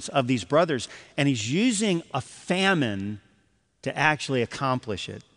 disobedience of these brothers, and he's using a famine to actually accomplish it.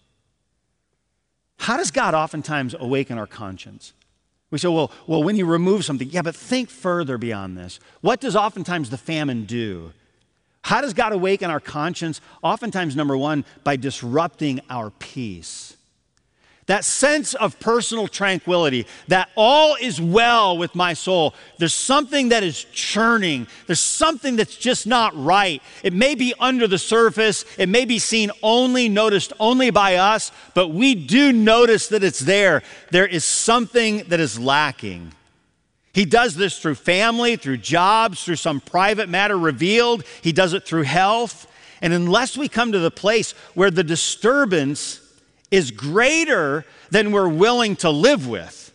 How does God oftentimes awaken our conscience? We say, well, when he removes something, yeah, but think further beyond this. What does oftentimes the famine do? How does God awaken our conscience? Oftentimes, number one, by disrupting our peace. That sense of personal tranquility, that all is well with my soul. There's something that is churning. There's something that's just not right. It may be under the surface. It may be seen only, noticed only by us, but we do notice that it's there. There is something that is lacking. He does this through family, through jobs, through some private matter revealed. He does it through health. And unless we come to the place where the disturbance is greater than we're willing to live with.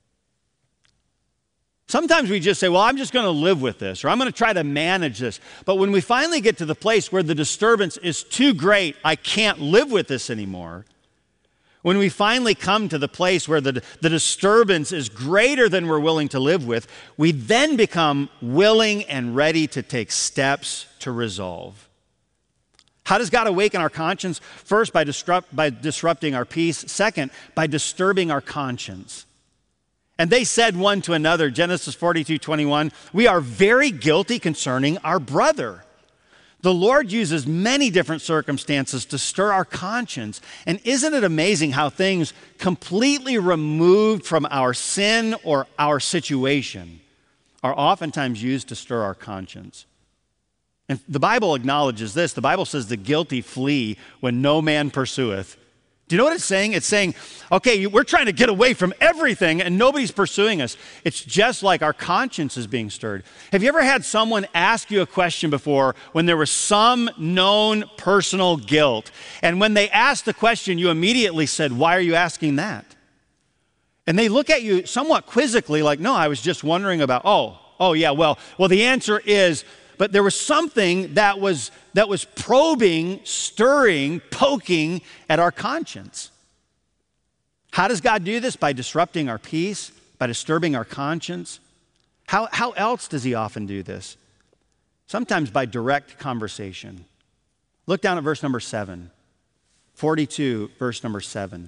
Sometimes we just say, well, I'm just going to live with this, or I'm going to try to manage this. But when we finally get to the place where the disturbance is too great, I can't live with this anymore. When we finally come to the place where the disturbance is greater than we're willing to live with, we then become willing and ready to take steps to resolve. How does God awaken our conscience? First, by disrupting our peace. Second, by disturbing our conscience. And they said one to another, Genesis 42:21, we are very guilty concerning our brother. The Lord uses many different circumstances to stir our conscience. And isn't it amazing how things completely removed from our sin or our situation are oftentimes used to stir our conscience? And the Bible acknowledges this. The Bible says the guilty flee when no man pursueth. Do you know what it's saying? It's saying, okay, we're trying to get away from everything and nobody's pursuing us. It's just like our conscience is being stirred. Have you ever had someone ask you a question before when there was some known personal guilt? And when they asked the question, you immediately said, why are you asking that? And they look at you somewhat quizzically like, no, I was just wondering about, oh yeah, well, the answer is, but there was something that was probing, stirring, poking at our conscience. How does God do this? By disrupting our peace, by disturbing our conscience. How else does he often do this? Sometimes by direct conversation. Look down at verse number 7. 42, verse number 7.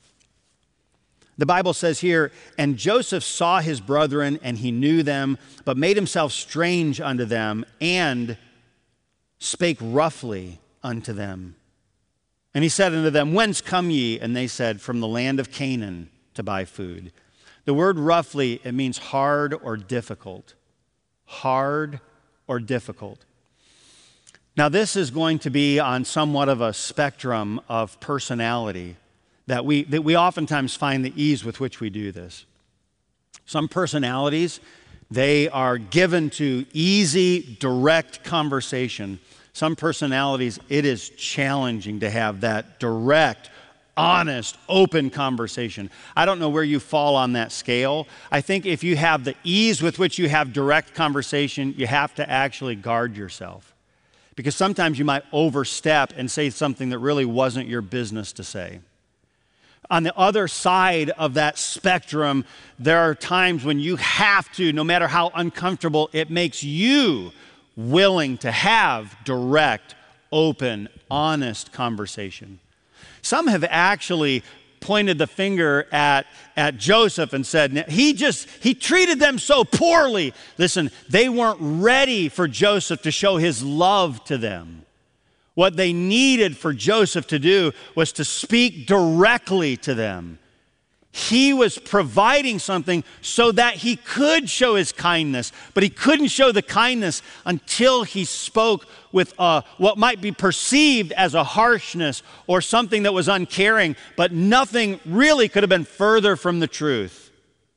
The Bible says here, and Joseph saw his brethren, and he knew them, but made himself strange unto them, and spake roughly unto them. And he said unto them, whence come ye? And they said, from the land of Canaan to buy food. The word roughly, it means hard or difficult. Hard or difficult. Now this is going to be on somewhat of a spectrum of personality that we oftentimes find the ease with which we do this. Some personalities, they are given to easy, direct conversation. Some personalities, it is challenging to have that direct, honest, open conversation. I don't know where you fall on that scale. I think if you have the ease with which you have direct conversation, you have to actually guard yourself. Because sometimes you might overstep and say something that really wasn't your business to say. On the other side of that spectrum, there are times when you have to, no matter how uncomfortable it makes you, willing to have direct, open, honest conversation. Some have actually pointed the finger at Joseph and said, he treated them so poorly. Listen, they weren't ready for Joseph to show his love to them. What they needed for Joseph to do was to speak directly to them. He was providing something so that he could show his kindness, but he couldn't show the kindness until he spoke with what might be perceived as a harshness or something that was uncaring, but nothing really could have been further from the truth.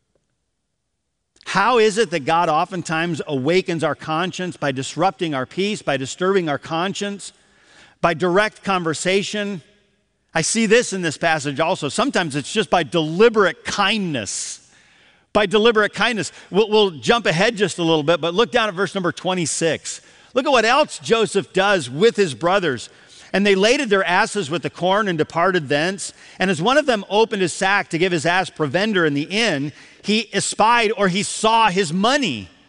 How is it that God oftentimes awakens our conscience? By disrupting our peace, by disturbing our conscience, by direct conversation. I see this in this passage also. Sometimes it's just by deliberate kindness. By deliberate kindness. We'll jump ahead just a little bit, but look down at verse number 26. Look at what else Joseph does with his brothers. And they laded their asses with the corn and departed thence. And as one of them opened his sack to give his ass provender in the inn, he espied or he saw his money.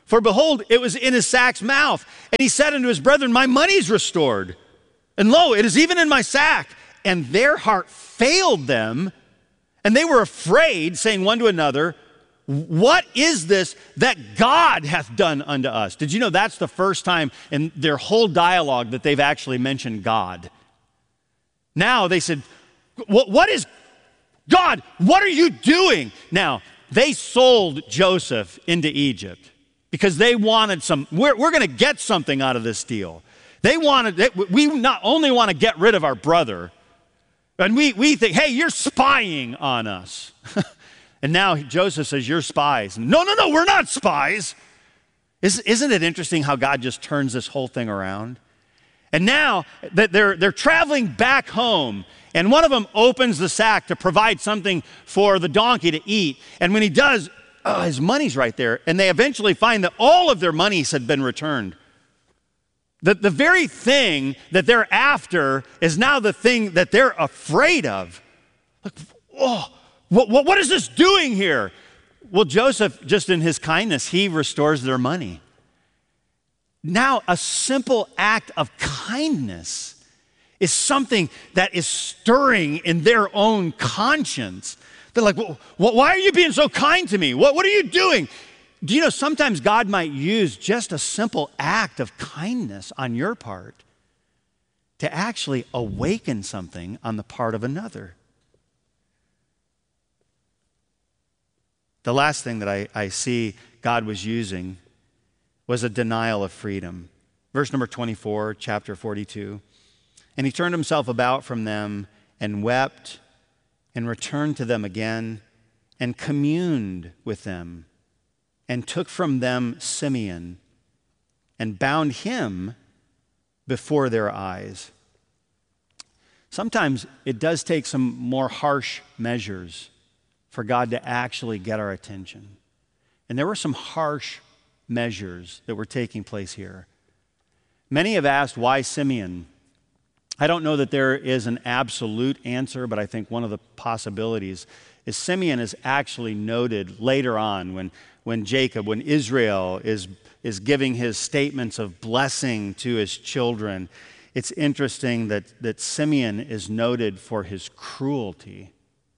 For behold, it was in his sack's mouth. And he said unto his brethren, my money's restored. And lo, it is even in my sack. And their heart failed them, and they were afraid, saying one to another, what is this that God hath done unto us? Did you know that's the first time in their whole dialogue that they've actually mentioned God? Now they said, what is God? What are you doing? Now, they sold Joseph into Egypt because they wanted we're going to get something out of this deal. We not only want to get rid of our brother, and we think, hey, you're spying on us. And now Joseph says, you're spies. No, we're not spies. Isn't it interesting how God just turns this whole thing around? And now that they're traveling back home, and one of them opens the sack to provide something for the donkey to eat. And when he does, his money's right there. And they eventually find that all of their monies had been returned. The very thing that they're after is now the thing that they're afraid of. Like, what is this doing here? Well, Joseph, just in his kindness, he restores their money. Now, a simple act of kindness is something that is stirring in their own conscience. They're like, why are you being so kind to me? What are you doing? Do you know sometimes God might use just a simple act of kindness on your part to actually awaken something on the part of another? The last thing that I see God was using was a denial of freedom. Verse number 24, chapter 42. And he turned himself about from them and wept and returned to them again and communed with them and took from them Simeon and bound him before their eyes. Sometimes it does take some more harsh measures for God to actually get our attention. And there were some harsh measures that were taking place here. Many have asked, why Simeon? I don't know that there is an absolute answer, but I think one of the possibilities is Simeon is actually noted later on when Israel is giving his statements of blessing to his children. It's interesting that Simeon is noted for his cruelty.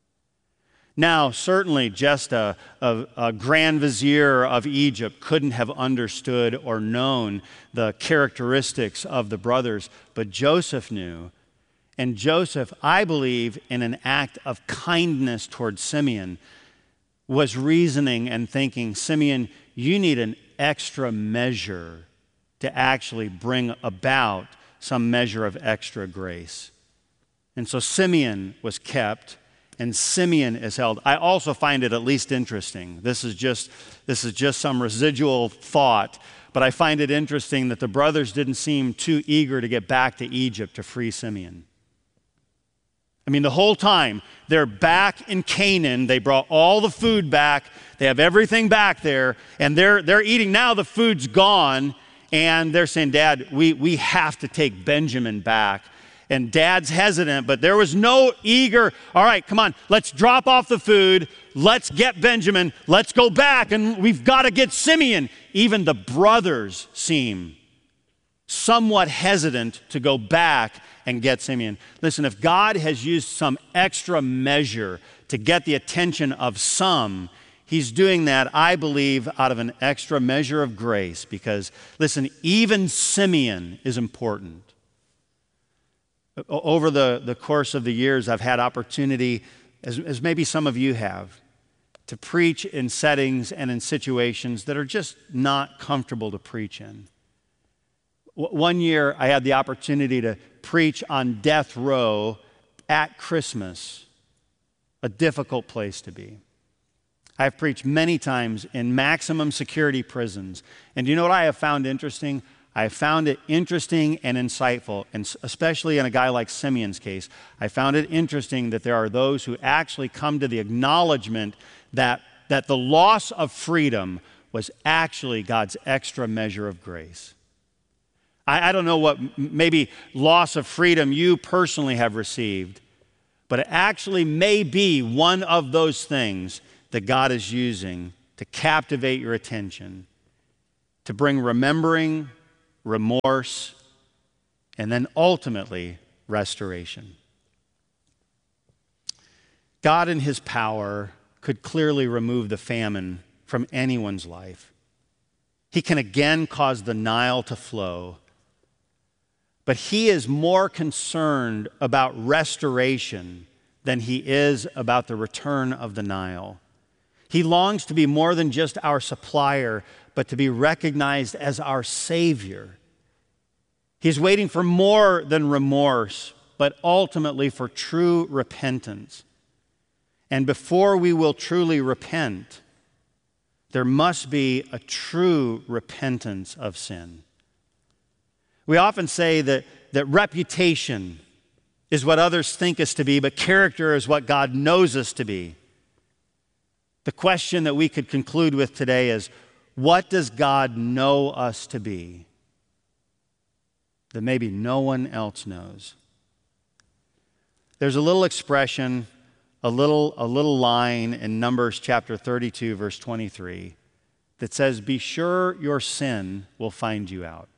Now, certainly just a grand vizier of Egypt couldn't have understood or known the characteristics of the brothers, but Joseph knew. And Joseph, I believe, in an act of kindness towards Simeon, was reasoning and thinking, Simeon, you need an extra measure to actually bring about some measure of extra grace. And so Simeon was kept, and Simeon is held. I also find it at least interesting. This is just some residual thought, but I find it interesting that the brothers didn't seem too eager to get back to Egypt to free Simeon. I mean, the whole time they're back in Canaan, they brought all the food back, they have everything back there, and they're eating. Now the food's gone, and they're saying, Dad, we have to take Benjamin back. And Dad's hesitant, but there was no eager, all right, come on, let's drop off the food, let's get Benjamin, let's go back, and we've got to get Simeon. Even the brothers seem somewhat hesitant to go back and get Simeon. Listen, if God has used some extra measure to get the attention of some, he's doing that, I believe, out of an extra measure of grace, because, listen, even Simeon is important. Over the course of the years, I've had opportunity, as maybe some of you have, to preach in settings and in situations that are just not comfortable to preach in. One year, I had the opportunity to preach on death row at Christmas, a difficult place to be. I've preached many times in maximum security prisons. And do you know what I have found interesting? I found it interesting and insightful, and especially in a guy like Simeon's case, I found it interesting that there are those who actually come to the acknowledgement that the loss of freedom was actually God's extra measure of grace. I don't know what maybe loss of freedom you personally have received, but it actually may be one of those things that God is using to captivate your attention to bring remembering, remorse, and then ultimately restoration. God in his power could clearly remove the famine from anyone's life. He can again cause the Nile to flow. But he is more concerned about restoration than he is about the return of the Nile. He longs to be more than just our supplier, but to be recognized as our Savior. He's waiting for more than remorse, but ultimately for true repentance. And before we will truly repent, there must be a true repentance of sin. We often say that reputation is what others think us to be, but character is what God knows us to be. The question that we could conclude with today is, what does God know us to be that maybe no one else knows? There's a little expression, a little line in Numbers chapter 32, verse 23, that says, "Be sure your sin will find you out."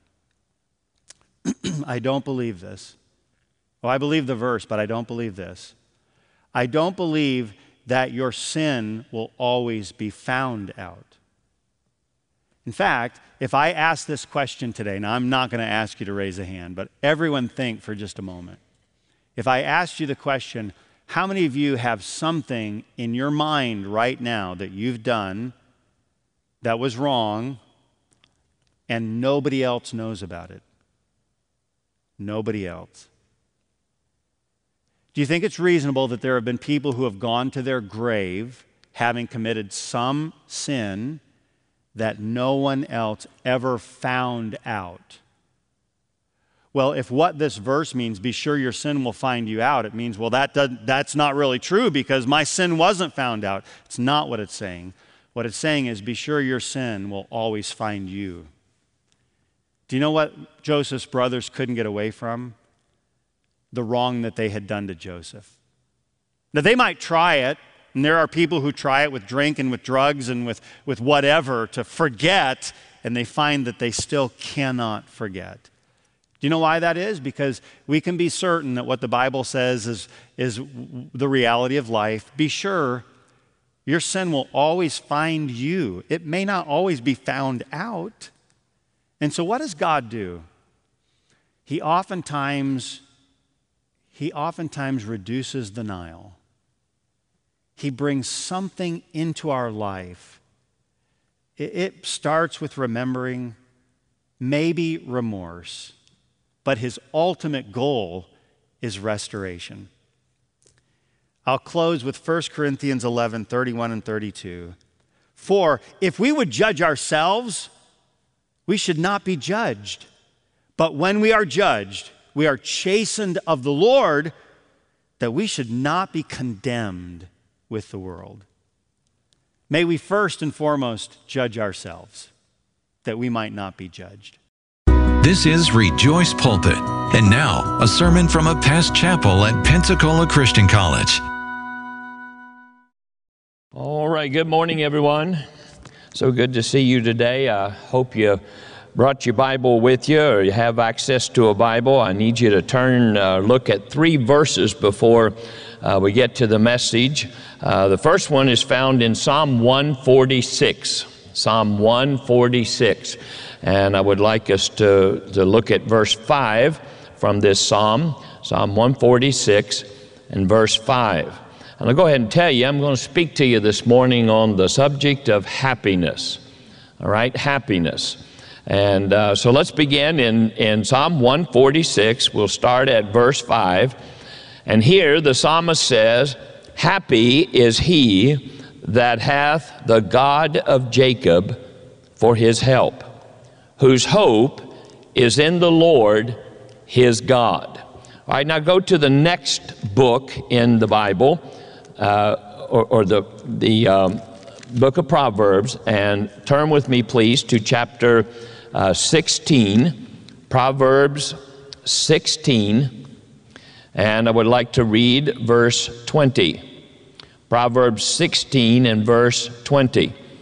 I don't believe this. Well, I believe the verse, but I don't believe this. I don't believe that your sin will always be found out. In fact, if I ask this question today, now I'm not going to ask you to raise a hand, but everyone think for just a moment. If I asked you the question, how many of you have something in your mind right now that you've done that was wrong and nobody else knows about it? Nobody else. Do you think it's reasonable that there have been people who have gone to their grave having committed some sin that no one else ever found out? Well, if what this verse means, be sure your sin will find you out, it means, well, that's not really true because my sin wasn't found out. It's not what it's saying. What it's saying is, be sure your sin will always find you. Do you know what Joseph's brothers couldn't get away from? The wrong that they had done to Joseph. Now, they might try it, and there are people who try it with drink and with drugs and with whatever to forget, and they find that they still cannot forget. Do you know why that is? Because we can be certain that what the Bible says is the reality of life. Be sure your sin will always find you. It may not always be found out. And so what does God do? He oftentimes reduces the Nile. He brings something into our life. It starts with remembering, maybe remorse, but his ultimate goal is restoration. I'll close with 1 Corinthians 11, 31 and 32. For if we would judge ourselves, we should not be judged. But when we are judged, we are chastened of the Lord, that we should not be condemned with the world. May we first and foremost judge ourselves, that we might not be judged. This is Rejoice Pulpit. And now, a sermon from a past chapel at Pensacola Christian College. All right, good morning, everyone. So good to see you today. I hope you brought your Bible with you or you have access to a Bible. I need you to look at 3 verses before we get to the message. The first one is found in Psalm 146. Psalm 146. And I would like us to look at verse 5 from this psalm, Psalm 146 and verse 5. And I'll go ahead and tell you, I'm going to speak to you this morning on the subject of happiness. All right, happiness. And so let's begin in Psalm 146. We'll start at verse 5. And here the psalmist says, "Happy is he that hath the God of Jacob for his help, whose hope is in the Lord his God." All right, now go to the next book in the Bible, or the book of Proverbs, and turn with me, please, to chapter 16, Proverbs 16, and I would like to read verse 20. Proverbs 16 and verse 20.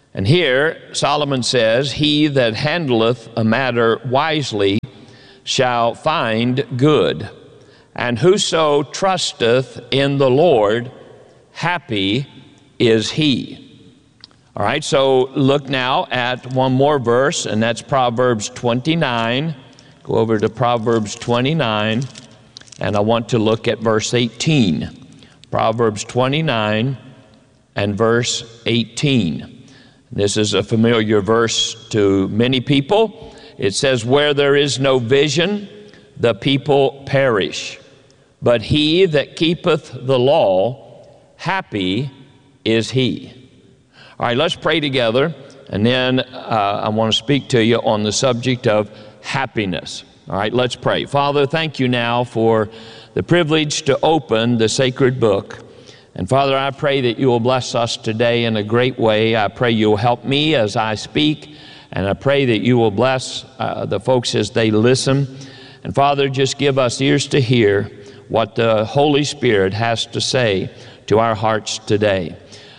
And here Solomon says, he that handleth a matter wisely shall find good, and whoso trusteth in the Lord, happy is he. All right, so look now at one more verse, and that's Proverbs 29. Go over to Proverbs 29, and I want to look at verse 18. Proverbs 29 and verse 18. This is a familiar verse to many people. It says, where there is no vision, the people perish. But he that keepeth the law, happy is he. All right, let's pray together, and then I want to speak to you on the subject of happiness. All right, let's pray. Father, thank you now for the privilege to open the sacred book. And Father, I pray that you will bless us today in a great way. I pray you'll help me as I speak, and I pray that you will bless the folks as they listen. And Father, just give us ears to hear what the Holy Spirit has to say to our hearts today.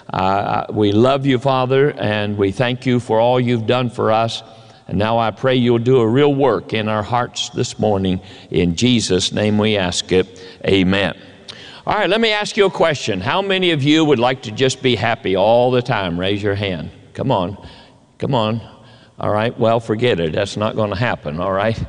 We love you, Father, and we thank you for all you've done for us. And now I pray you'll do a real work in our hearts this morning. In Jesus' name we ask it. Amen. All right, let me ask you a question. How many of you would like to just be happy all the time? Raise your hand. Come on. Come on. All right, well, forget it. That's not going to happen, all right?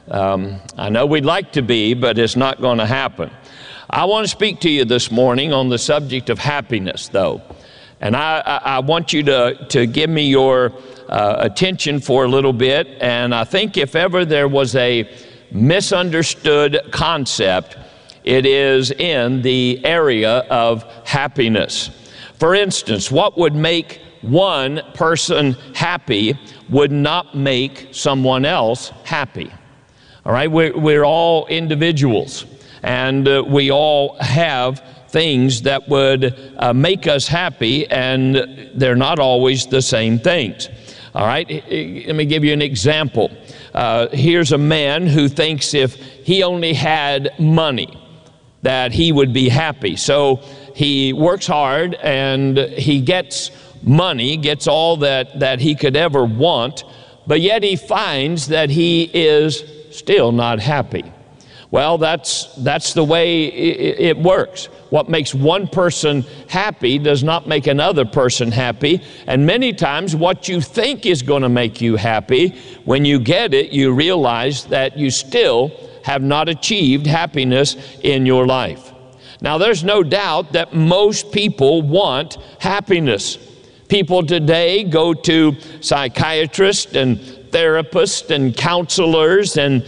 I know we'd like to be, but it's not going to happen. I want to speak to you this morning on the subject of happiness, though. And I want you to give me your attention for a little bit. And I think if ever there was a misunderstood concept, it is in the area of happiness. For instance, what would make one person happy would not make someone else happy. All right, we're all individuals, and we all have things that would make us happy, and they're not always the same things. All right, let me give you an example. Here's a man who thinks if he only had money, that he would be happy. So he works hard and he gets money, gets all that he could ever want, but yet he finds that he is still not happy. Well, that's the way it works. What makes one person happy does not make another person happy. And many times what you think is going to make you happy, when you get it, you realize that you still have not achieved happiness in your life. Now, there's no doubt that most people want happiness. People today go to psychiatrists and therapists and counselors and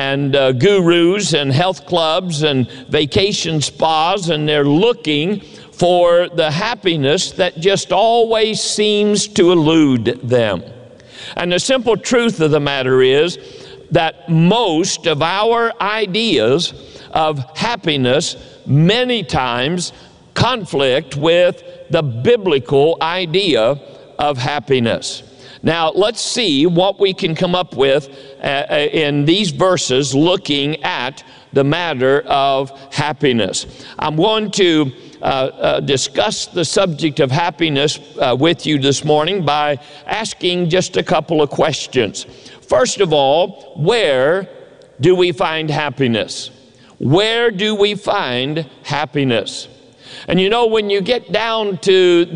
gurus and health clubs and vacation spas, and they're looking for the happiness that just always seems to elude them. And the simple truth of the matter is that most of our ideas of happiness many times conflict with the biblical idea of happiness. Now, let's see what we can come up with in these verses looking at the matter of happiness. I'm going to discuss the subject of happiness with you this morning by asking just a couple of questions. First of all, where do we find happiness? Where do we find happiness? And you know, when you get down to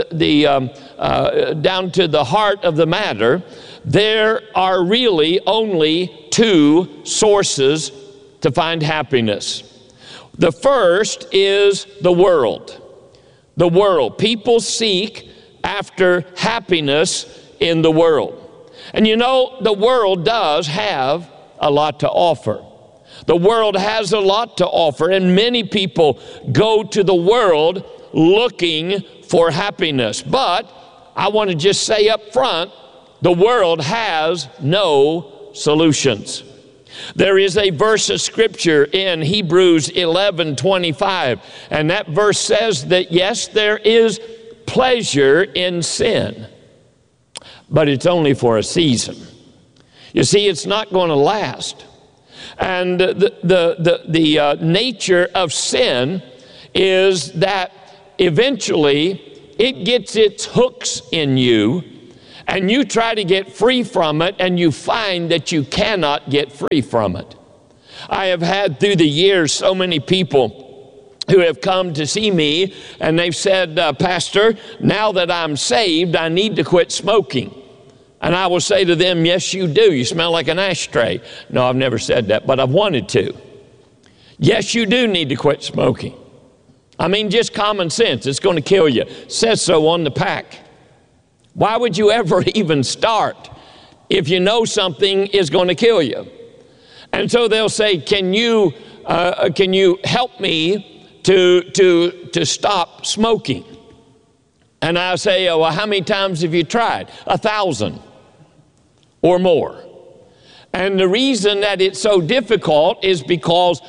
down to the heart of the matter, there are really only two sources to find happiness. The first is the world. The world. People seek after happiness in the world. And you know, the world does have a lot to offer. The world has a lot to offer, and many people go to the world looking for happiness. But I want to just say up front, the world has no solutions. There is a verse of Scripture in Hebrews 11:25, and that verse says that yes, there is pleasure in sin, but it's only for a season. You see, it's not going to last. And the nature of sin is that eventually it gets its hooks in you, and you try to get free from it, and you find that you cannot get free from it. I have had through the years so many people who have come to see me, and they've said, Pastor, now that I'm saved, I need to quit smoking. And I will say to them, yes, you do. You smell like an ashtray. No, I've never said that, but I've wanted to. Yes, you do need to quit smoking. I mean, just common sense. It's going to kill you. It says so on the pack. Why would you ever even start if you know something is going to kill you? And so they'll say, can you help me to stop smoking? And I say, oh, well, how many times have you tried? 1,000 or more. And the reason that it's so difficult is because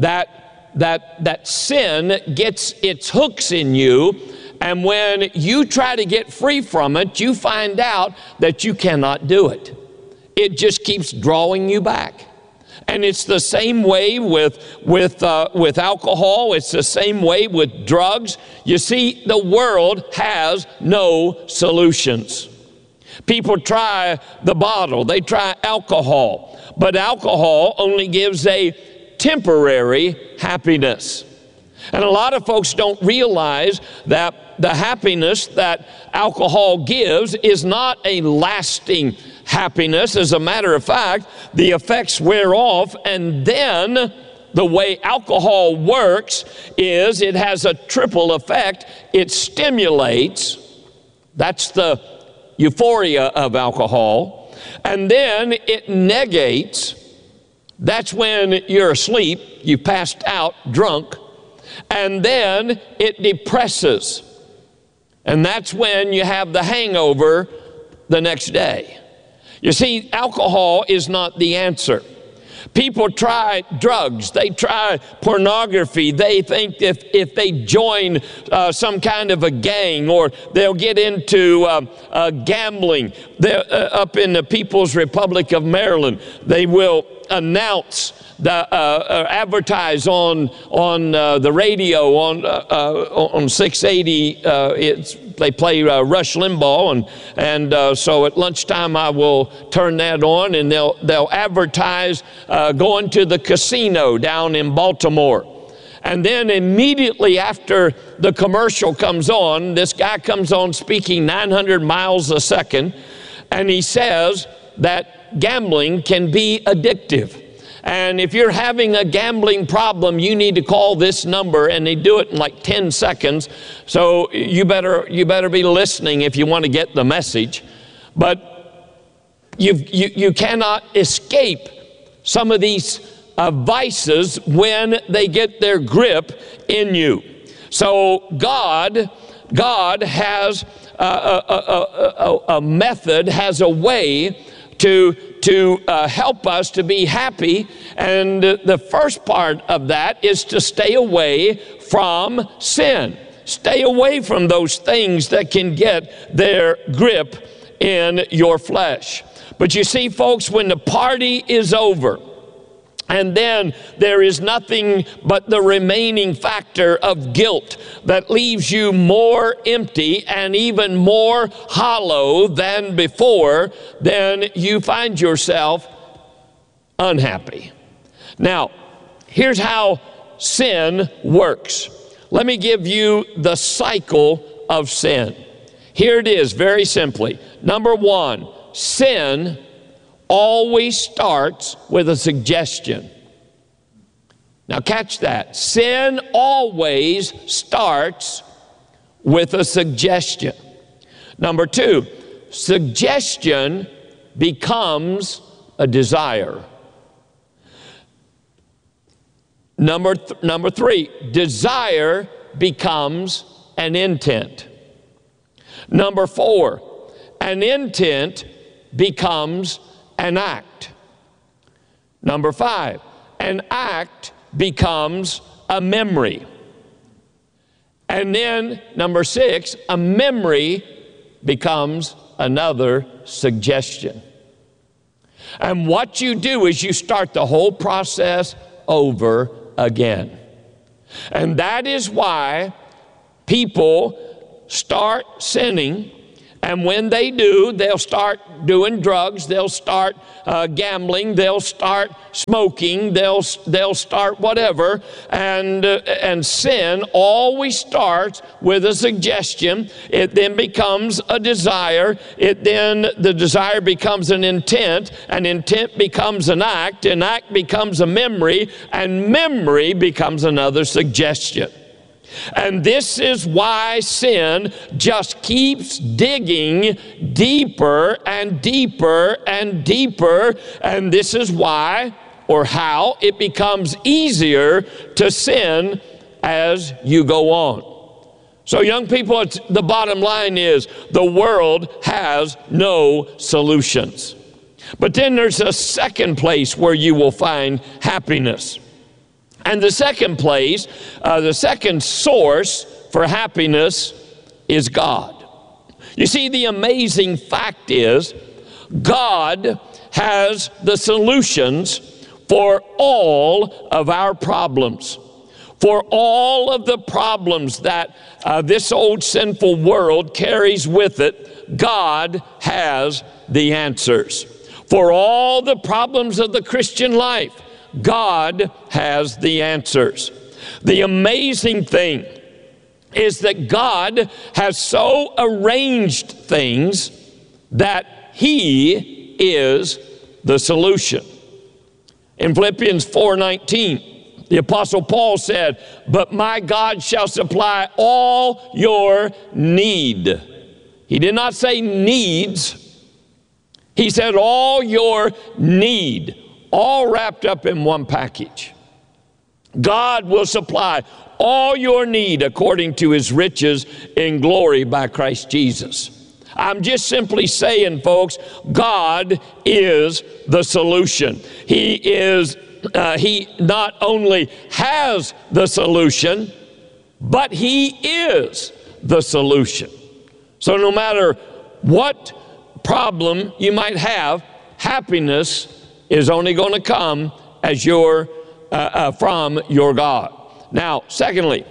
that sin gets its hooks in you, and when you try to get free from it, you find out that you cannot do it. It just keeps drawing you back. And it's the same way with alcohol. It's the same way with drugs. You see, the world has no solutions. People try the bottle, they try alcohol, but alcohol only gives a temporary happiness. And a lot of folks don't realize that the happiness that alcohol gives is not a lasting happiness. As a matter of fact, the effects wear off, and then the way alcohol works is it has a triple effect. It stimulates, that's the euphoria of alcohol, and then it negates, that's when you're asleep, you passed out drunk, and then it depresses, and that's when you have the hangover the next day. You see, alcohol is not the answer. People try drugs, they try pornography, they think if they join some kind of a gang, or they'll get into gambling. Up in the People's Republic of Maryland, they will announce, advertise on the radio, on 680, they play Rush Limbaugh, and so at lunchtime I will turn that on, and they'll advertise going to the casino down in Baltimore. And then immediately after the commercial comes on, this guy comes on speaking 900 miles a second, and he says that gambling can be addictive. And if you're having a gambling problem, you need to call this number, and they do it in like 10 seconds. So you better be listening if you want to get the message. But you cannot escape some of these vices when they get their grip in you. So God has a method, has a way to help us to be happy, and the first part of that is to stay away from sin. Stay away from those things that can get their grip in your flesh. But you see, folks, when the party is over, and then there is nothing but the remaining factor of guilt that leaves you more empty and even more hollow than before, then you find yourself unhappy. Now, here's how sin works. Let me give you the cycle of sin. Here it is, very simply. Number one, sin always starts with a suggestion. Now catch that. Sin always starts with a suggestion. Number two, suggestion becomes a desire. Number three, desire becomes an intent. Number four, an intent becomes an act. Number five, an act becomes a memory. And then number six, a memory becomes another suggestion. And what you do is you start the whole process over again. And that is why people start sinning, and when they do, they'll start doing drugs, they'll start gambling, they'll start smoking, they'll start whatever, and sin always starts with a suggestion. It then becomes a desire. The desire becomes an intent becomes an act becomes a memory, and memory becomes another suggestion. And this is why sin just keeps digging deeper and deeper and deeper. And this is why, or how, it becomes easier to sin as you go on. So young people, the bottom line is the world has no solutions. But then there's a second place where you will find happiness. And the second place, the second source for happiness is God. You see, the amazing fact is God has the solutions for all of our problems. For all of the problems that this old sinful world carries with it, God has the answers. For all the problems of the Christian life, God has the answers. The amazing thing is that God has so arranged things that He is the solution. In Philippians 4:19, the Apostle Paul said, "But my God shall supply all your need." He did not say needs. He said all your need. All wrapped up in one package. God will supply all your need according to His riches in glory by Christ Jesus. I'm just simply saying, folks, God is the solution. He not only has the solution, but He is the solution. So no matter what problem you might have, happiness is only going to come as from your God. Now, secondly,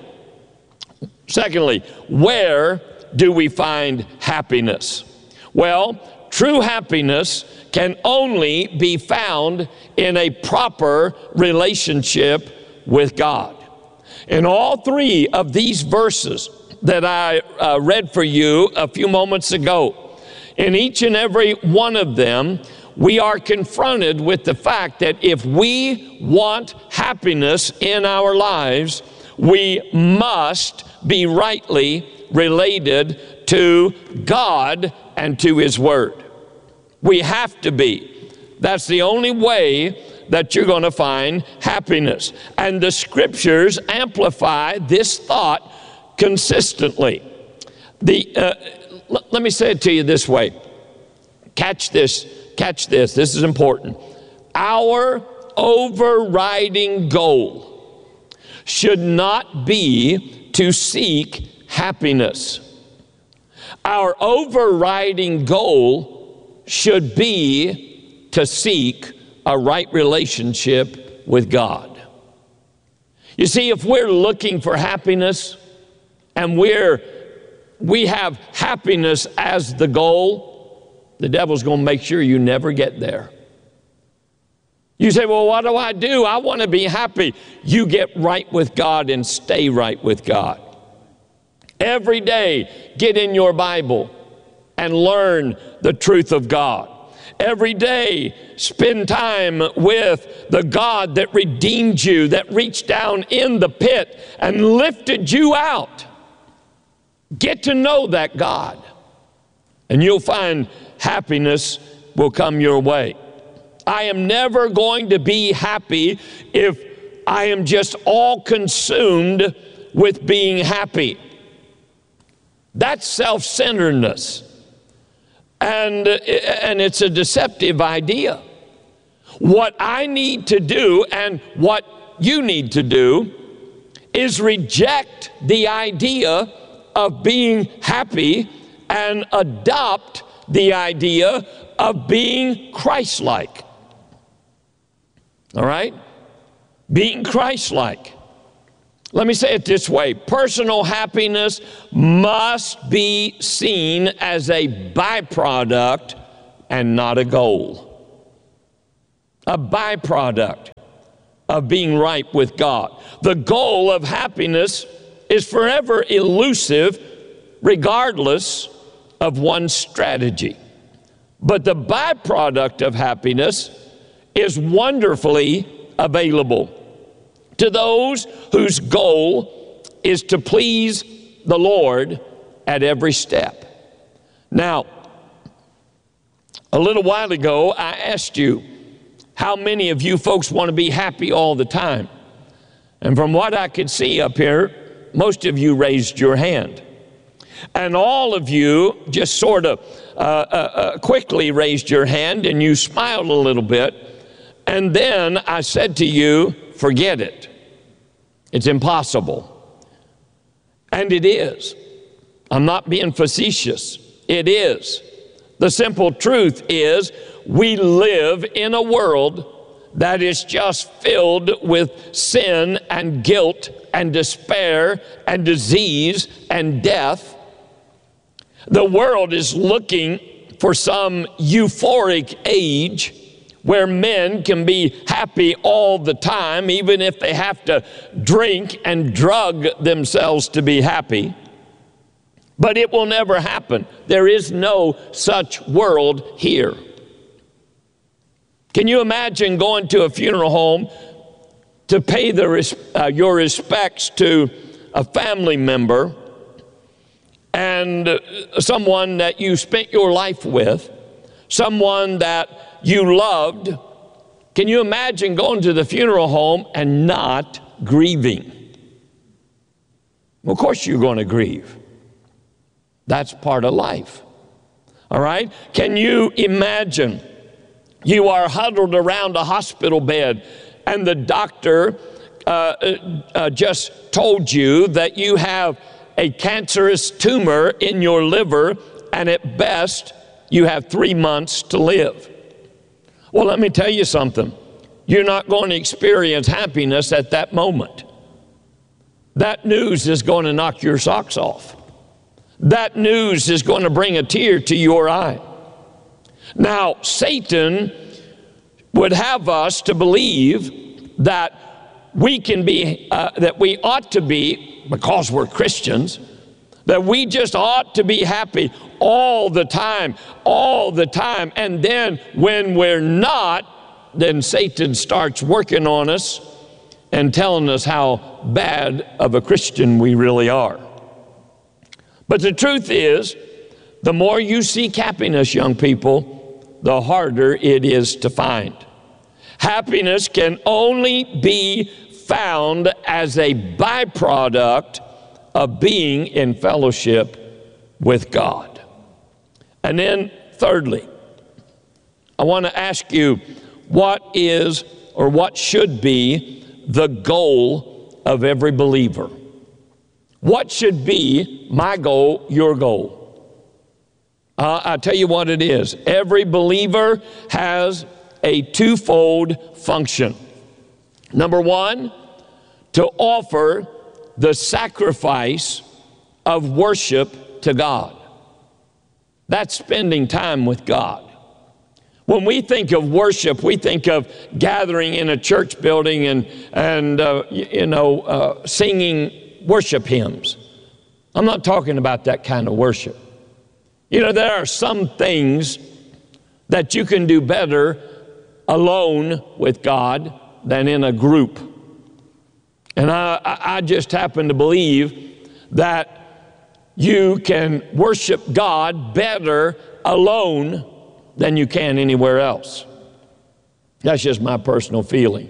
where do we find happiness? Well, true happiness can only be found in a proper relationship with God. In all three of these verses that I read for you a few moments ago, in each and every one of them, we are confronted with the fact that if we want happiness in our lives, we must be rightly related to God and to His Word. We have to be. That's the only way that you're going to find happiness. And the Scriptures amplify this thought consistently. Let me say it to you this way. Catch this. This is important. Our overriding goal should not be to seek happiness. Our overriding goal should be to seek a right relationship with God. You see, if we're looking for happiness and we have happiness as the goal, the devil's going to make sure you never get there. You say, well, what do? I want to be happy. You get right with God and stay right with God. Every day, get in your Bible and learn the truth of God. Every day, spend time with the God that redeemed you, that reached down in the pit and lifted you out. Get to know that God, and you'll find happiness will come your way. I am never going to be happy if I am just all consumed with being happy. That's self-centeredness. And it's a deceptive idea. What I need to do and what you need to do is reject the idea of being happy and adopt the idea of being Christ-like. All right? Being Christ-like. Let me say it this way. Personal happiness must be seen as a byproduct and not a goal. A byproduct of being right with God. The goal of happiness is forever elusive regardless of one's strategy. But the byproduct of happiness is wonderfully available to those whose goal is to please the Lord at every step. Now, a little while ago, I asked you, how many of you folks want to be happy all the time? And from what I could see up here, most of you raised your hand. And all of you just sort of quickly raised your hand, and you smiled a little bit. And then I said to you, forget it. It's impossible. And it is. I'm not being facetious. It is. The simple truth is we live in a world that is just filled with sin and guilt and despair and disease and death. The world is looking for some euphoric age where men can be happy all the time, even if they have to drink and drug themselves to be happy. But it will never happen. There is no such world here. Can you imagine going to a funeral home to pay your respects to a family member and someone that you spent your life with, someone that you loved? Can you imagine going to the funeral home and not grieving? Well, of course you're going to grieve. That's part of life. All right? Can you imagine you are huddled around a hospital bed and the doctor just told you that you have a cancerous tumor in your liver, and at best you have 3 months to live? Well, let me tell you something. You're not going to experience happiness at that moment. That news is going to knock your socks off. That news is going to bring a tear to your eye. Now, Satan would have us to believe that we can be, that we ought to be, because we're Christians, that we just ought to be happy all the time. And then when we're not, then Satan starts working on us and telling us how bad of a Christian we really are. But the truth is, the more you seek happiness, young people, the harder it is to find. Happiness can only be found as a byproduct of being in fellowship with God. And then thirdly, I want to ask you, what is or what should be the goal of every believer? What should be my goal, your goal? I'll tell you what it is. Every believer has a twofold function. Number one, to offer the sacrifice of worship to God. That's spending time with God. When we think of worship, we think of gathering in a church building and singing worship hymns. I'm not talking about that kind of worship. You know, there are some things that you can do better alone with God than in a group. And I just happen to believe that you can worship God better alone than you can anywhere else. That's just my personal feeling.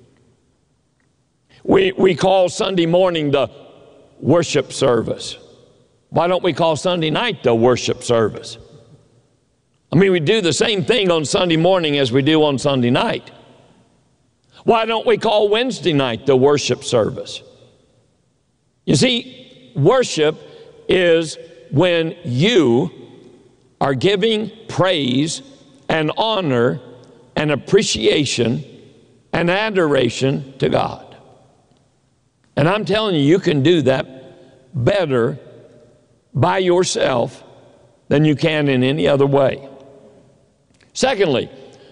We call Sunday morning the worship service. Why don't we call Sunday night the worship service? I mean, we do the same thing on Sunday morning as we do on Sunday night. Why don't we call Wednesday night the worship service? You see, worship is when you are giving praise and honor and appreciation and adoration to God. And I'm telling you, you can do that better by yourself than you can in any other way. Secondly,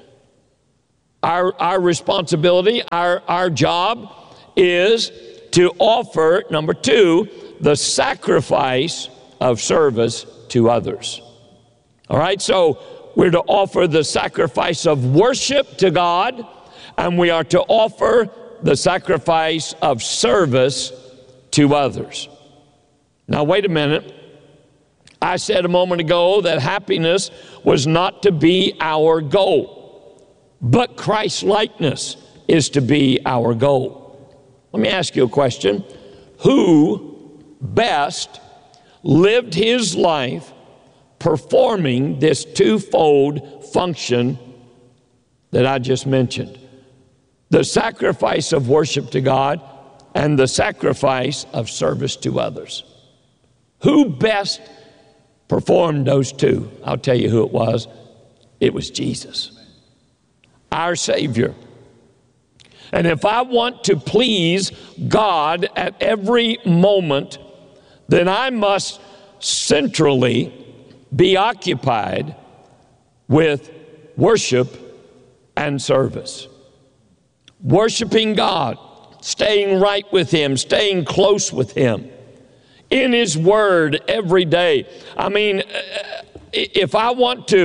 our responsibility, our job is to offer, number two, the sacrifice of service to others. All right, so we're to offer the sacrifice of worship to God, and we are to offer the sacrifice of service to others. Now, wait a minute. I said a moment ago that happiness was not to be our goal, but Christ-likeness is to be our goal. Let me ask you a question. Who best lived his life performing this twofold function that I just mentioned? The sacrifice of worship to God and the sacrifice of service to others. Who best performed those two? I'll tell you who it was. It was Jesus, our Savior. And if I want to please God at every moment, then I must centrally be occupied with worship and service. Worshiping God, staying right with Him, staying close with Him, in His Word every day. I mean, if I want to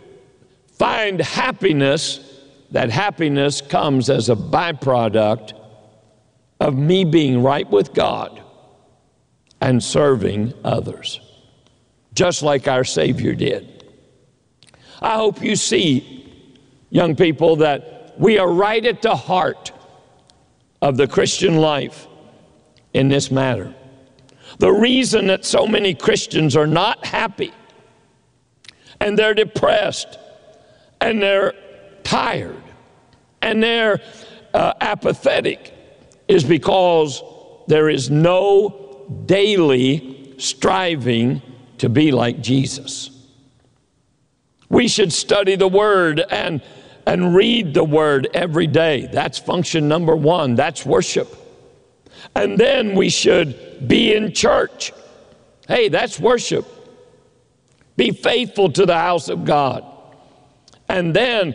find happiness, that happiness comes as a byproduct of me being right with God and serving others, just like our Savior did. I hope you see, young people, that we are right at the heart of the Christian life in this matter. The reason that so many Christians are not happy, and they're depressed, and they're tired, and they're apathetic, is because there is no daily striving to be like Jesus. We should study the Word and read the Word every day. That's function number one. That's worship. And then we should be in church. Hey, that's worship. Be faithful to the house of God. And then,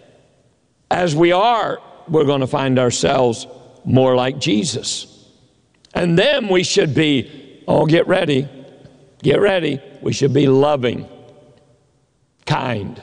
as we are, we're going to find ourselves more like Jesus. And then we should be, get ready. We should be loving, kind.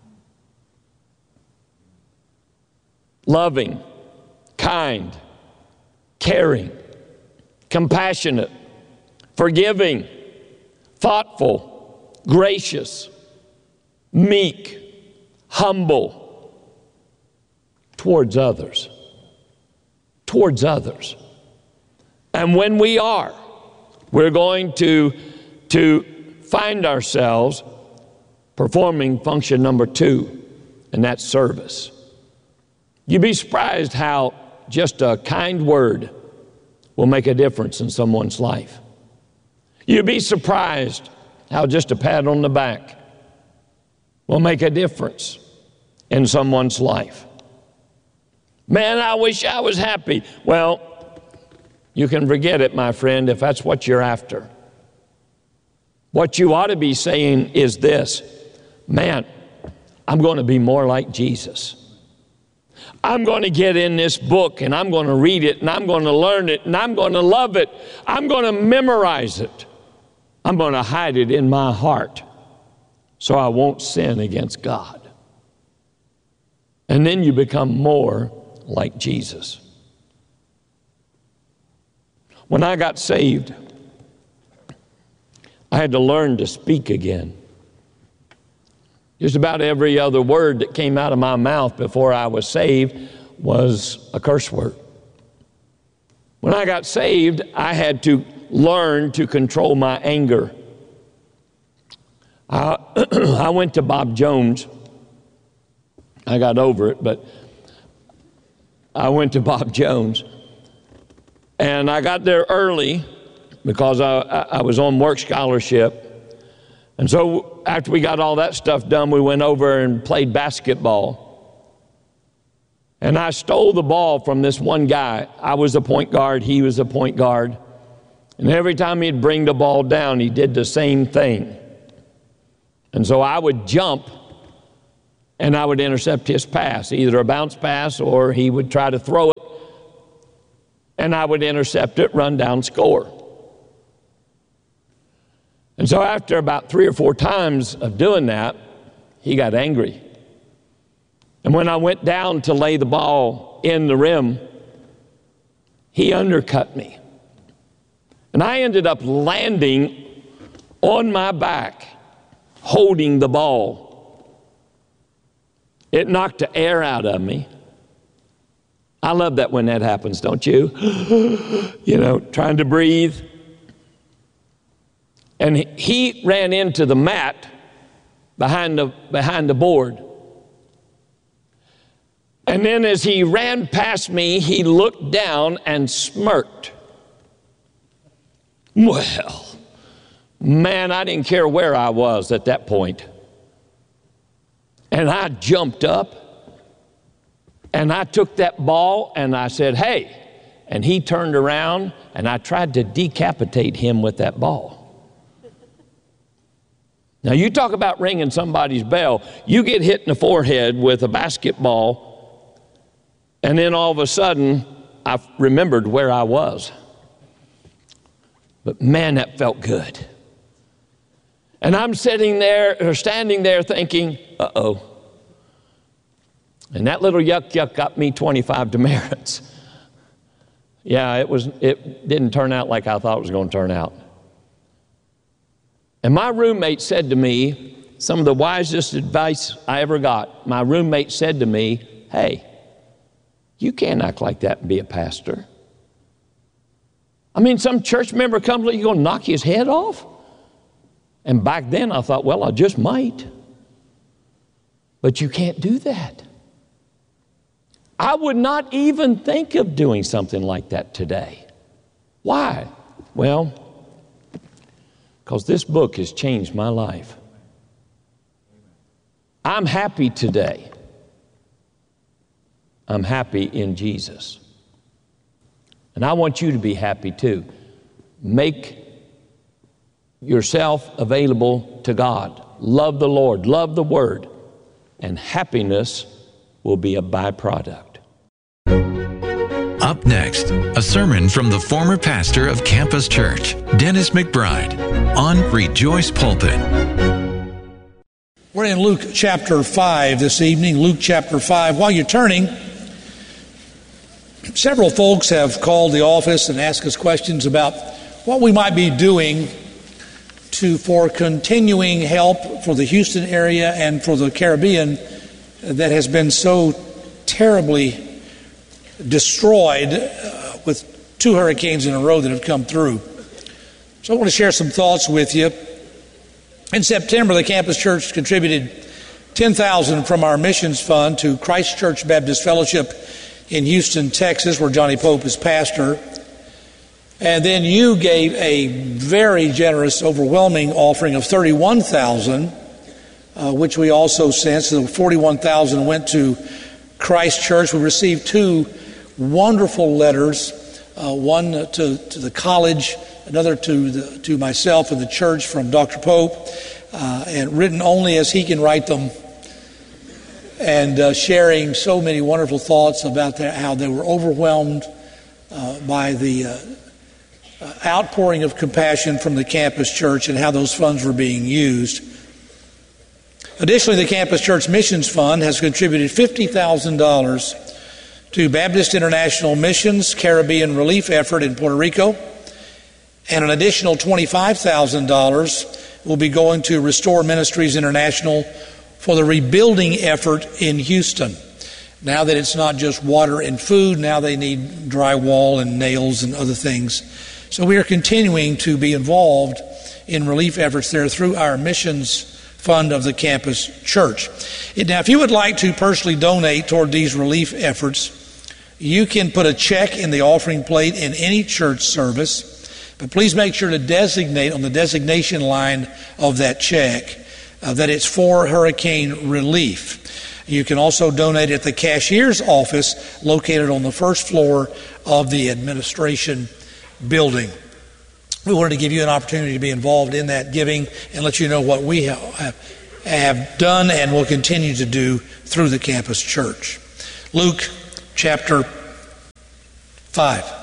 Loving, kind, caring, compassionate, forgiving, thoughtful, gracious, meek, humble towards others. Towards others. And when we are, we're going to find ourselves performing function number two, and that's service. You'd be surprised how just a kind word will make a difference in someone's life. You'd be surprised how just a pat on the back will make a difference in someone's life. Man, I wish I was happy. Well, you can forget it, my friend, if that's what you're after. What you ought to be saying is this: man, I'm going to be more like Jesus. I'm going to get in this book, and I'm going to read it, and I'm going to learn it, and I'm going to love it. I'm going to memorize it. I'm going to hide it in my heart so I won't sin against God. And then you become more like Jesus. When I got saved, I had to learn to speak again. Just about every other word that came out of my mouth before I was saved was a curse word. When I got saved, I had to learn to control my anger. I went to Bob Jones. I got over it, but I went to Bob Jones. And I got there early because I was on work scholarship. And so after we got all that stuff done, we went over and played basketball. And I stole the ball from this one guy. I was a point guard, he was a point guard. And every time he'd bring the ball down, he did the same thing. And so I would jump and I would intercept his pass, either a bounce pass or he would try to throw it. And I would intercept it, run down, score. And so after about 3 or 4 times of doing that, he got angry. And when I went down to lay the ball in the rim, he undercut me. And I ended up landing on my back, holding the ball. It knocked the air out of me. I love that when that happens, don't you? You know, trying to breathe. And he ran into the mat behind the board. And then as he ran past me, he looked down and smirked. Well, man, I didn't care where I was at that point. And I jumped up and I took that ball and I said, hey. And he turned around and I tried to decapitate him with that ball. Now, you talk about ringing somebody's bell. You get hit in the forehead with a basketball, and then all of a sudden, I remembered where I was. But man, that felt good. And I'm standing there thinking, uh-oh. And that little yuck got me 25 demerits. Yeah, it didn't turn out like I thought it was going to turn out. And my roommate said to me, some of the wisest advice I ever got, my roommate said to me, hey, you can't act like that and be a pastor. I mean, some church member comes, you're going to knock his head off? And back then I thought, well, I just might. But you can't do that. I would not even think of doing something like that today. Why? Well, because this book has changed my life. I'm happy today. I'm happy in Jesus. And I want you to be happy too. Make yourself available to God. Love the Lord, love the Word, and happiness will be a byproduct. Up next, a sermon from the former pastor of Campus Church, Dennis McBride, on Rejoice Pulpit. We're in Luke chapter 5 this evening, Luke chapter 5. While you're turning, several folks have called the office and asked us questions about what we might be doing for continuing help for the Houston area and for the Caribbean that has been so terribly destroyed with 2 hurricanes in a row that have come through. So I want to share some thoughts with you. In September, the Campus Church contributed $10,000 from our missions fund to Christ Church Baptist Fellowship in Houston, Texas, where Johnny Pope is pastor. And then you gave a very generous, overwhelming offering of $31,000, which we also sent. So $41,000 went to Christ Church. We received 2 wonderful letters, one to the college, another to myself and the church from Dr. Pope, and written only as he can write them, and sharing so many wonderful thoughts about how they were overwhelmed by the outpouring of compassion from the Campus Church and how those funds were being used. Additionally, the Campus Church Missions Fund has contributed $50,000 to Baptist International Missions Caribbean Relief Effort in Puerto Rico, and an additional $25,000 will be going to Restore Ministries International for the rebuilding effort in Houston. Now that it's not just water and food, now they need drywall and nails and other things. So we are continuing to be involved in relief efforts there through our missions fund of the Campus Church. Now, if you would like to personally donate toward these relief efforts, you can put a check in the offering plate in any church service, but please make sure to designate on the designation line of that check that it's for hurricane relief. You can also donate at the cashier's office located on the first floor of the administration building. We wanted to give you an opportunity to be involved in that giving and let you know what we have done and will continue to do through the campus church. Luke chapter 5.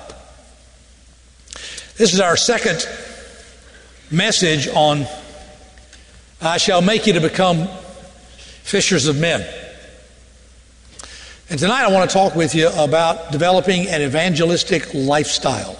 This is our second message on I shall make you to become fishers of men. And tonight I want to talk with you about developing an evangelistic lifestyle.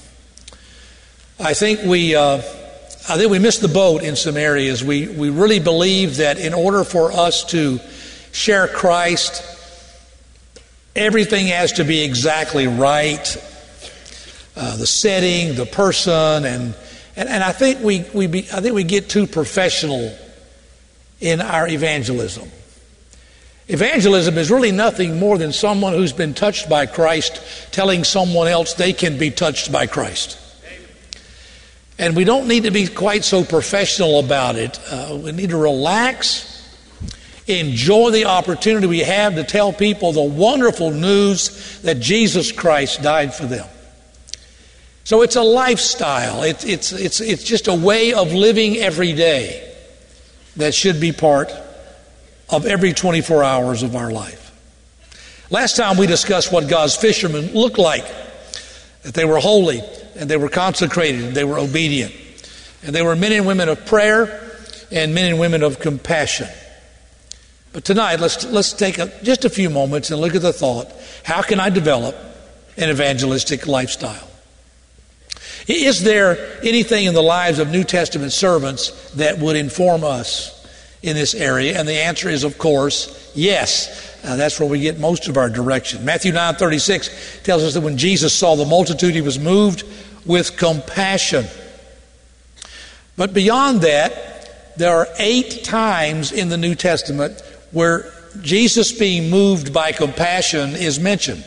I think we missed the boat in some areas. We really believe that in order for us to share Christ, everything has to be exactly right. The setting, the person, and I think we get too professional in our evangelism. Evangelism is really nothing more than someone who's been touched by Christ telling someone else they can be touched by Christ. And we don't need to be quite so professional about it. We need to relax, enjoy the opportunity we have to tell people the wonderful news that Jesus Christ died for them. So it's a lifestyle. It's just a way of living every day that should be part of every 24 hours of our life. Last time we discussed what God's fishermen looked like, that they were holy and they were consecrated and they were obedient. And they were men and women of prayer and men and women of compassion. But tonight, let's take just a few moments and look at the thought, how can I develop an evangelistic lifestyle? Is there anything in the lives of New Testament servants that would inform us in this area? And the answer is, of course, yes. That's where we get most of our direction. Matthew 9:36 tells us that when Jesus saw the multitude, he was moved with compassion. But beyond that, there are 8 times in the New Testament where Jesus being moved by compassion is mentioned.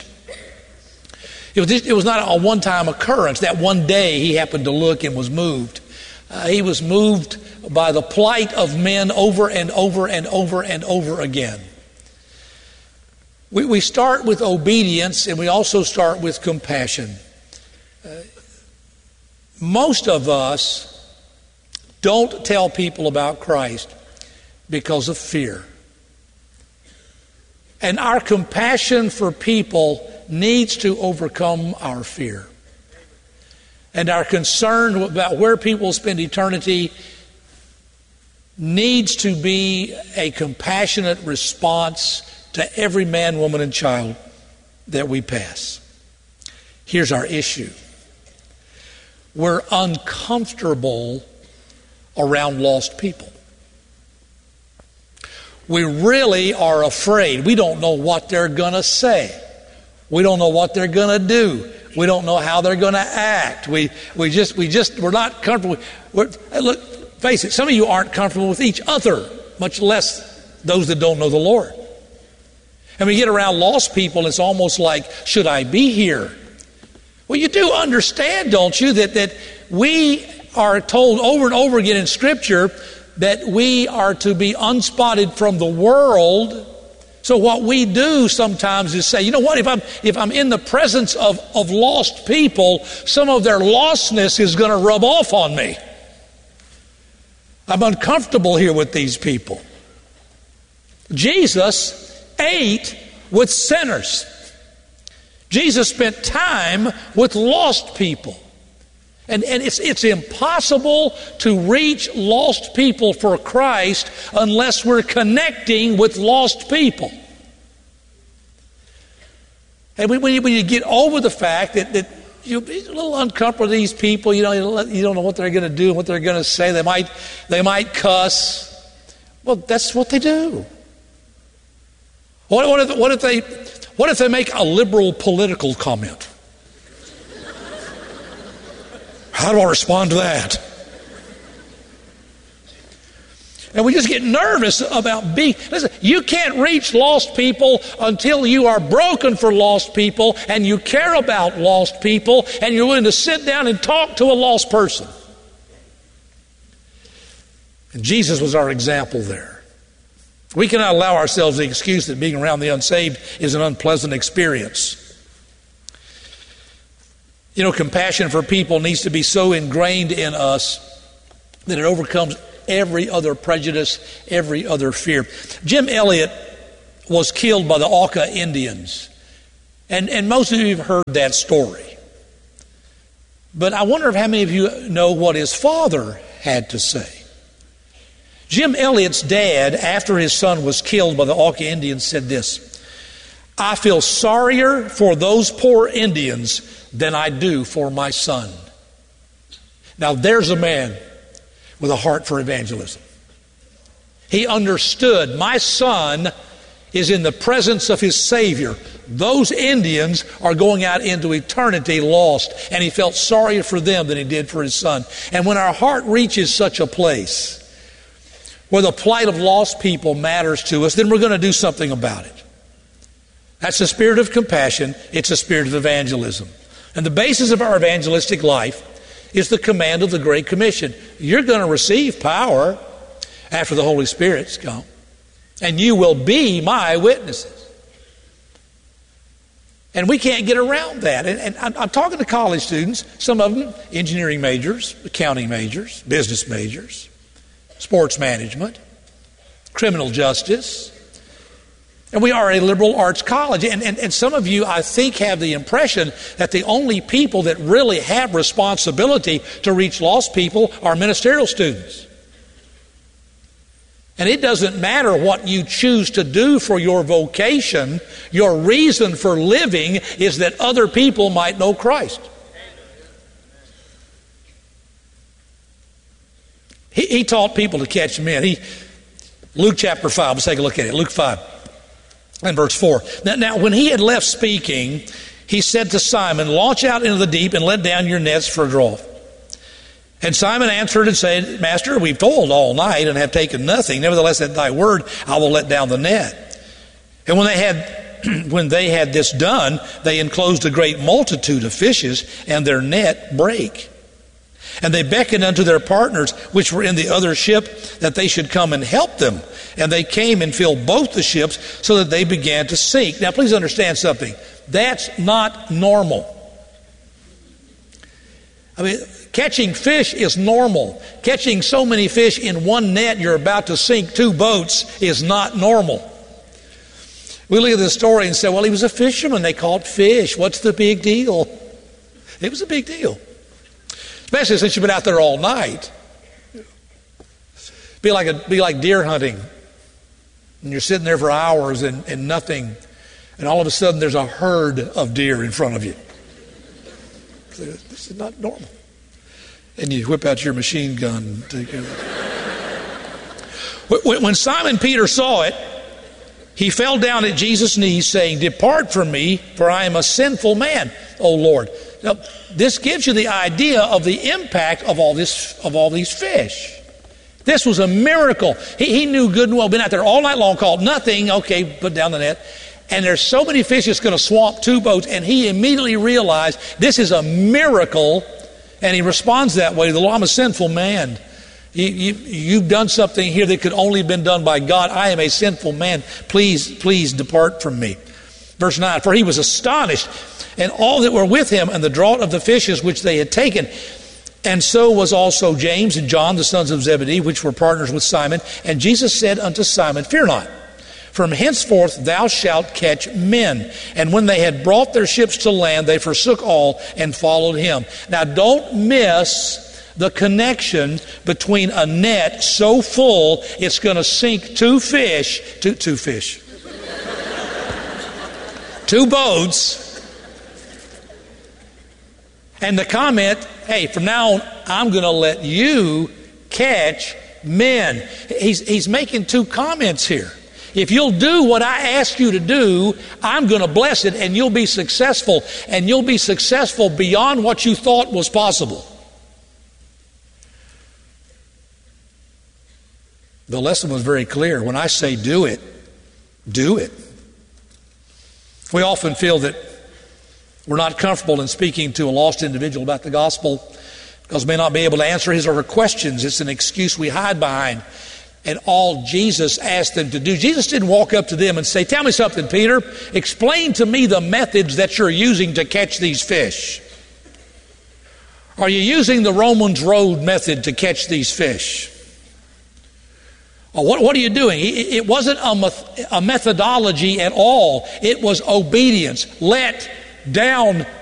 It was not a one-time occurrence. That one day he happened to look and was moved. He was moved by the plight of men over and over and over and over again. We start with obedience and we also start with compassion. Most of us don't tell people about Christ because of fear. And our compassion for people needs to overcome our fear. And our concern about where people spend eternity needs to be a compassionate response to every man, woman, and child that we pass. Here's our issue. We're uncomfortable around lost people. We really are afraid. We don't know what they're going to say. We don't know what they're going to do. We don't know how they're going to act. We're not comfortable. Look, face it, some of you aren't comfortable with each other, much less those that don't know the Lord. And we get around lost people, it's almost like, should I be here? Well, you do understand, don't you, that we are told over and over again in Scripture that we are to be unspotted from the world. So what we do sometimes is say, you know what, if I'm in the presence of lost people, some of their lostness is going to rub off on me. I'm uncomfortable here with these people. Jesus ate with sinners. Jesus spent time with lost people. And it's impossible to reach lost people for Christ unless we're connecting with lost people. And when you get over the fact that you'll be a little uncomfortable with these people, you don't know what they're going to do, what they're going to say. They might cuss. Well, that's what they do. What if they make a liberal political comment? How do I respond to that? And we just get nervous about listen, you can't reach lost people until you are broken for lost people and you care about lost people and you're willing to sit down and talk to a lost person. And Jesus was our example there. We cannot allow ourselves the excuse that being around the unsaved is an unpleasant experience. You know, compassion for people needs to be so ingrained in us that it overcomes every other prejudice, every other fear. Jim Elliot was killed by the Auca Indians. And most of you have heard that story. But I wonder if how many of you know what his father had to say. Jim Elliot's dad, after his son was killed by the Auca Indians, said this: "I feel sorrier for those poor Indians than I do for my son." Now there's a man with a heart for evangelism. He understood, my son is in the presence of his Savior. Those Indians are going out into eternity lost, and he felt sorrier for them than he did for his son. And when our heart reaches such a place where the plight of lost people matters to us, then we're going to do something about it. That's the spirit of compassion. It's a spirit of evangelism. And the basis of our evangelistic life is the command of the Great Commission. You're going to receive power after the Holy Spirit's come, and you will be my witnesses. And we can't get around that. And I'm talking to college students, some of them engineering majors, accounting majors, business majors, sports management, criminal justice. And we are a liberal arts college. And some of you, I think, have the impression that the only people that really have responsibility to reach lost people are ministerial students. And it doesn't matter what you choose to do for your vocation. Your reason for living is that other people might know Christ. He taught people to catch men. Luke chapter 5, let's take a look at it. Luke 5 and verse 4. Now, when he had left speaking, he said to Simon, "Launch out into the deep and let down your nets for a draught." And Simon answered and said, "Master, we've toiled all night and have taken nothing. Nevertheless, at thy word, I will let down the net." And when they had this done, they enclosed a great multitude of fishes, and their net brake. And they beckoned unto their partners, which were in the other ship, that they should come and help them. And they came and filled both the ships, so that they began to sink. Now, please understand something. That's not normal. I mean, catching fish is normal. Catching so many fish in one net you're about to sink 2 boats is not normal. We look at this story and say, well, he was a fisherman. They caught fish. What's the big deal? It was a big deal. Especially since you've been out there all night. Be like deer hunting. And you're sitting there for hours and nothing. And all of a sudden there's a herd of deer in front of you. This is not normal. And you whip out your machine gun and take care of it. When Simon Peter saw it, he fell down at Jesus' knees, saying, "Depart from me, for I am a sinful man, O Lord." Now, this gives you the idea of the impact of all these fish. This was a miracle. He knew good and well, been out there all night long, caught nothing. Okay, put down the net. And there's so many fish it's going to swamp 2 boats. And he immediately realized this is a miracle. And he responds that way to the Lord. I'm a sinful man. You've done something here that could only have been done by God. I am a sinful man. Please depart from me. Verse 9, for he was astonished, and all that were with him, and the draught of the fishes which they had taken. And so was also James and John, the sons of Zebedee, which were partners with Simon. And Jesus said unto Simon, "Fear not. From henceforth thou shalt catch men." And when they had brought their ships to land, they forsook all and followed him. Now don't miss the connection between a net so full it's going to sink 2 boats, and the comment, hey, from now on, I'm going to let you catch men. He's making 2 comments here. If you'll do what I ask you to do, I'm going to bless it, and you'll be successful, and you'll be successful beyond what you thought was possible. The lesson was very clear. When I say do it, do it. We often feel that we're not comfortable in speaking to a lost individual about the gospel because we may not be able to answer his or her questions. It's an excuse we hide behind. and all Jesus asked them to do. Jesus didn't walk up to them and say, tell me something, Peter. Explain to me the methods that you're using to catch these fish. Are you using the Romans Road method to catch these fish? What are you doing? It wasn't a methodology at all. It was obedience. Let down